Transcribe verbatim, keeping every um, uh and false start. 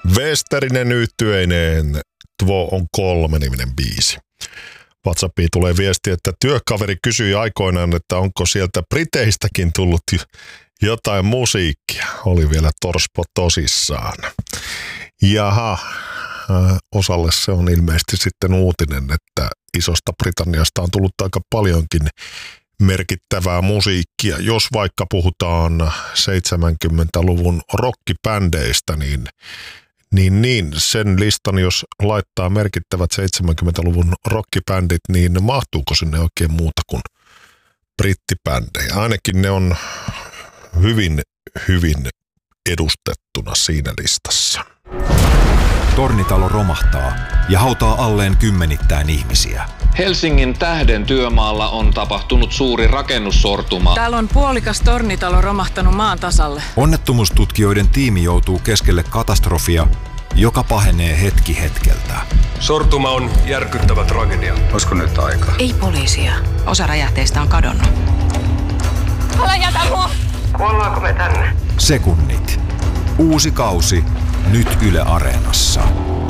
Westerinen yhtyeineen Tuo on kolme-niminen biisi. WhatsAppiin tulee viesti, että työkaveri kysyi aikoinaan, että onko sieltä Briteistäkin tullut jotain musiikkia. Oli vielä Torspo tosissaan. Jaha, osalle se on ilmeisesti sitten uutinen, että Isosta Britanniasta on tullut aika paljonkin merkittävää musiikkia. Jos vaikka puhutaan seitsemänkymmentäluvun rockibändeistä, niin, niin, niin sen listan, jos laittaa merkittävät seitsemänkymmentäluvun rockibändit, niin mahtuuko sinne oikein muuta kuin brittibändejä? Ainakin ne on hyvin, hyvin edustettuna siinä listassa. Tornitalo romahtaa ja hautaa alleen kymmenittäin ihmisiä. Helsingin Tähden työmaalla on tapahtunut suuri rakennussortuma. Täällä on puolikas tornitalo romahtanut maan tasalle. Onnettomuustutkijoiden tiimi joutuu keskelle katastrofia, joka pahenee hetki hetkeltä. Sortuma on järkyttävä tragedia. Olisiko nyt aika? Ei poliisia. Osa räjähteistä on kadonnut. Älä jätä mua! Kuollaanko me tänne? Sekunnit. Uusi kausi. Nyt Yle Areenassa.